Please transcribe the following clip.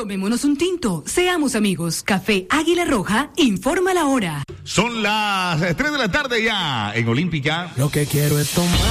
Tomémonos un tinto, seamos amigos. Café Águila Roja, informa la hora. Son las 3 de la tarde ya en Olímpica. Lo que quiero es tomar.